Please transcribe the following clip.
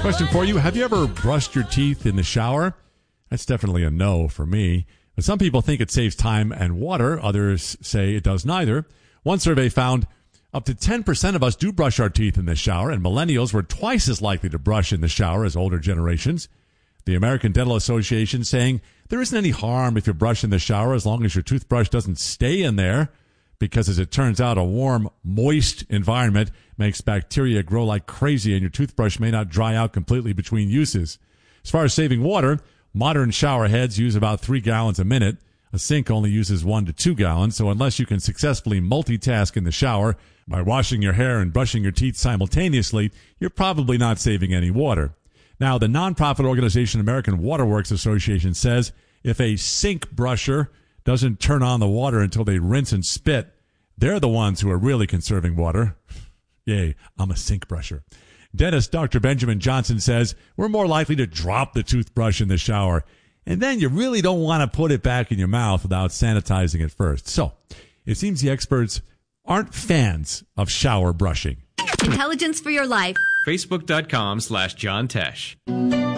Question for you. Have you ever brushed your teeth in the shower? That's definitely a no for me. But some people think it saves time and water. Others say it does neither. One survey found up to 10% of us do brush our teeth in the shower, and millennials were twice as likely to brush in the shower as older generations. The American Dental Association saying there isn't any harm if you brush in the shower as long as your toothbrush doesn't stay in there, because as it turns out, a warm, moist environment makes bacteria grow like crazy and your toothbrush may not dry out completely between uses. As far as saving water, modern shower heads use about 3 gallons a minute. A sink only uses 1 to 2 gallons, so unless you can successfully multitask in the shower by washing your hair and brushing your teeth simultaneously, you're probably not saving any water. Now, the nonprofit organization American Waterworks Association says if a sink brusher doesn't turn on the water until they rinse and spit, they're the ones who are really conserving water. Yay, I'm a sink brusher. Dentist Dr. Benjamin Johnson says we're more likely to drop the toothbrush in the shower, and then you really don't want to put it back in your mouth without sanitizing it first. So, it seems the experts aren't fans of shower brushing. Intelligence for your life. Facebook.com/John Tesh.